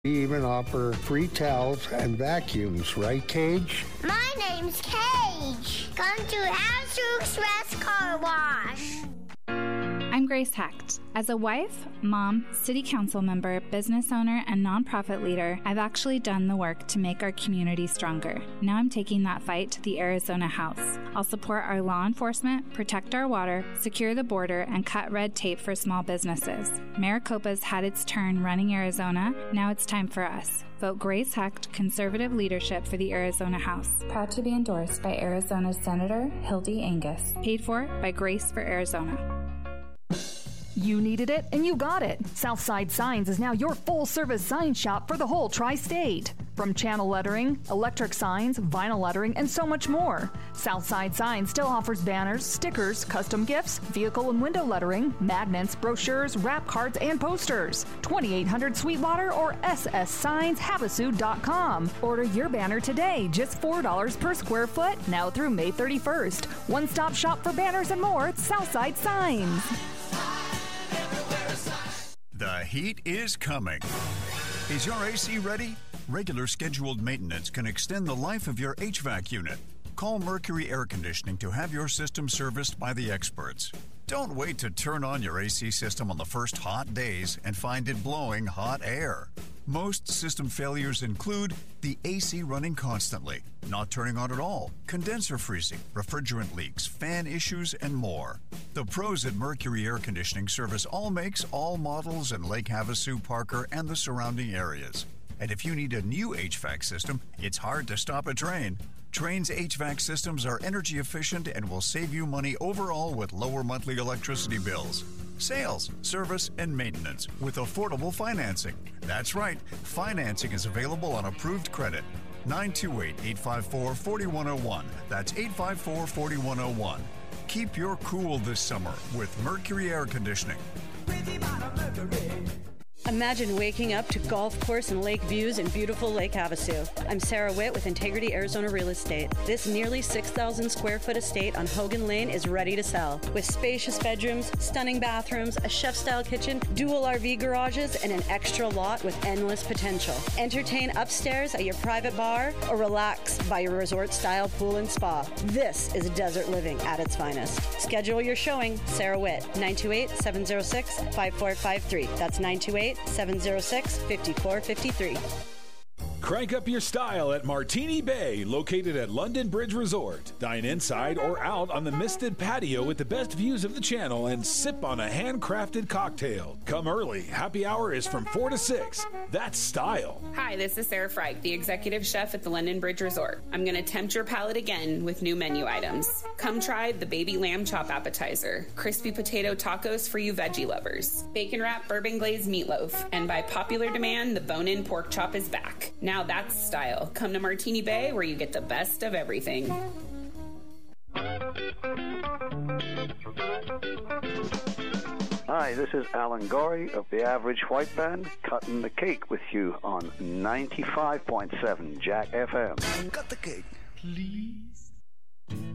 We even offer free towels and vacuums, right, Cage? My name's Cage. Come to Havasu Express Car Wash. I'm Grace Hecht. As a wife, mom, city council member, business owner, and nonprofit leader, I've actually done the work to make our community stronger. Now I'm taking that fight to the Arizona House. I'll support our law enforcement, protect our water, secure the border, and cut red tape for small businesses. Maricopa's had its turn running Arizona. Now it's time for us. Vote Grace Hecht, conservative leadership for the Arizona House. Proud to be endorsed by Arizona's Senator Hildy Angus. Paid for by Grace for Arizona. You needed it, and you got it. Southside Signs is now your full-service sign shop for the whole tri-state. From channel lettering, electric signs, vinyl lettering, and so much more. Southside Signs still offers banners, stickers, custom gifts, vehicle and window lettering, magnets, brochures, wrap cards, and posters. 2800 Sweetwater or sssigns.havasu.com. Order your banner today, just $4 per square foot, now through May 31st. One-stop shop for banners and more at Southside Signs. The heat is coming. Is your AC ready? Regular scheduled maintenance can extend the life of your HVAC unit. Call Mercury Air Conditioning to have your system serviced by the experts. Don't wait to turn on your AC system on the first hot days and find it blowing hot air. Most system failures include the AC running constantly, not turning on at all, condenser freezing, refrigerant leaks, fan issues, and more. The pros at Mercury Air Conditioning service all makes, all models in Lake Havasu, Parker, and the surrounding areas. And if you need a new HVAC system, it's hard to stop a Trane. Trane's HVAC systems are energy efficient and will save you money overall with lower monthly electricity bills. Sales, service, and maintenance with affordable financing. That's right, financing is available on approved credit. 928-854-4101. That's 854-4101. Keep your cool this summer with Mercury Air Conditioning. Imagine waking up to golf course and lake views in beautiful Lake Havasu. I'm Sarah Witt with Integrity Arizona Real Estate. This nearly 6,000 square foot estate on Hogan Lane is ready to sell. With spacious bedrooms, stunning bathrooms, a chef-style kitchen, dual RV garages, and an extra lot with endless potential. Entertain upstairs at your private bar or relax by your resort-style pool and spa. This is desert living at its finest. Schedule your showing. Sarah Witt, 928-706-5453. That's 928-706-5453. Crank up your style at Martini Bay, located at London Bridge Resort. Dine inside or out on the misted patio with the best views of the channel and sip on a handcrafted cocktail. Come early. Happy hour is from 4 to 6. That's style. Hi, this is Sarah Freich, the executive chef at the London Bridge Resort. I'm going to tempt your palate again with new menu items. Come try the baby lamb chop appetizer, crispy potato tacos for you veggie lovers, bacon wrap bourbon glazed meatloaf, and by popular demand, the bone-in pork chop is back. Now that's style. Come to Martini Bay where you get the best of everything. Hi, this is Alan Gorey of the Average White Band, cutting the cake with you on 95.7 Jack FM. Cut the cake, please.